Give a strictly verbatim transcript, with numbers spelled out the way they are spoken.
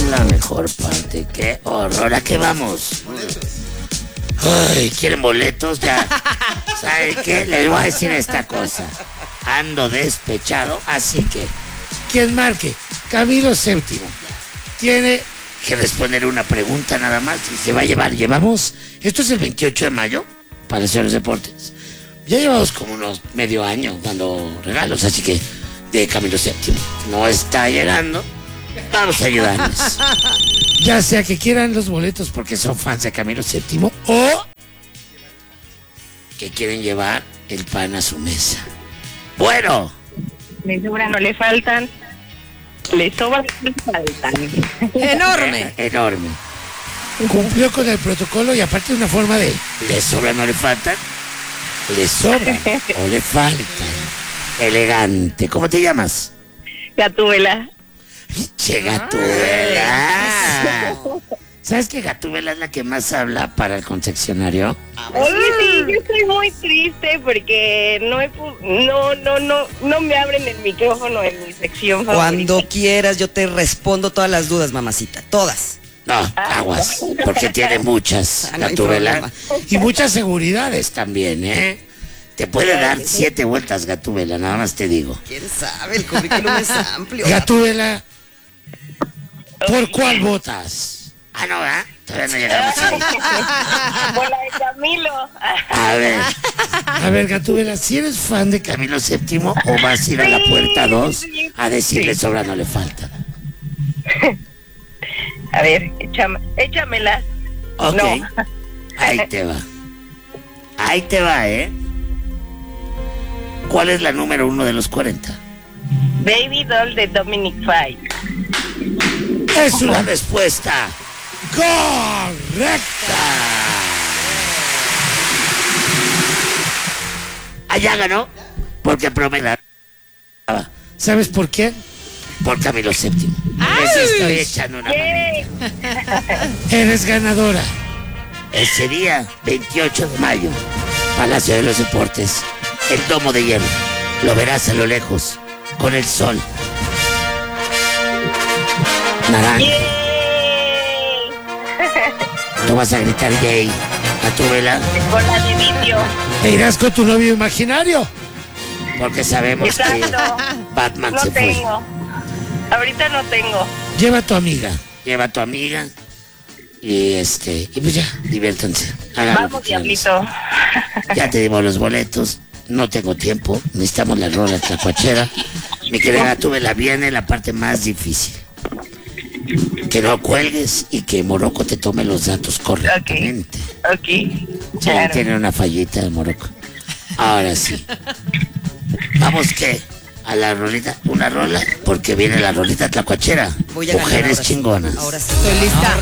la mejor parte. Qué horror. ¿A qué vamos? Ay, ¿quieren boletos? Ya. ¿Saben qué? Les voy a decir esta cosa. Ando despechado, así que quien marque Camilo séptimo tiene que responder una pregunta nada más y se va a llevar. Llevamos, esto es el veintiocho de mayo para hacer los deportes. Ya llevamos como unos medio año dando regalos, así que de Camilo séptimo no está llegando. Vamos a ayudarles. Ya sea que quieran los boletos porque son fans de Camilo séptimo o que quieren llevar el pan a su mesa. Bueno. Le sobran, no le faltan. Le sobran, no le faltan. Enorme. Eh, enorme. Cumplió con el protocolo y aparte de una forma de le sobran, no le faltan. Le sobran o le faltan. Elegante. ¿Cómo te llamas? Gatúbela. Che, Gatúbela. ¿Sabes que Gatúbela es la que más habla para el confeccionario? Oye, sí, yo estoy muy triste porque no, he, no, no, no, no me abren el micrófono en mi sección favorita. Cuando quieras yo te respondo todas las dudas, mamacita, todas. No, aguas, porque tiene muchas, Ah, no hay Gatúbela. problema. Y muchas seguridades también, ¿eh? Te puede dar siete vueltas, Gatúbela, nada más te digo. ¿Quién sabe? El currículum es amplio. Gatúbela, ¿por cuál votas? Ah, no, ¿verdad? Todavía no llegamos ahí. Por la de Camilo. A ver, a ver, Gatúbela, ¿si eres fan de Camilo séptimo o vas a ir a la puerta dos a decirle sobra no le falta? A ver, échame, échamela. Ok, No. ahí te va. Ahí te va, ¿eh? ¿Cuál es la número uno de los cuarenta? Baby Doll de Dominic Fike. Es una respuesta correcta. Allá ganó porque promete. ¿Sabes por qué? Por Camilo séptimo. Les estoy echando una Yay. manita. Eres ganadora. Ese día, veintiocho de mayo, Palacio de los Deportes, el Domo de Hierro. Lo verás a lo lejos, con el sol. Naranja. Yay. Tú vas a gritar gay a tu vela. Con la de vidrio. Te irás con tu novio imaginario. Porque sabemos que Exacto. Batman No se fue. tengo. Ahorita no tengo. Lleva a tu amiga. Lleva a tu amiga. Y este. Y pues ya, diviértanse. Hagan lo Vamos, que quieran. diablito. Ya te dimos los boletos. No tengo tiempo. Necesitamos la rola tlacuachera. Mi querida Gatúbela, viene la parte más difícil. Que no cuelgues y que Morocco te tome los datos correctamente. Ok. Sí, Claro. tiene una fallita de Morocco. Ahora sí. ¿Vamos qué? A la rolita, una rola, porque viene la rolita tlacuachera. Voy a ganar Mujeres ahora sí. chingonas. Ahora sí. Estoy lista.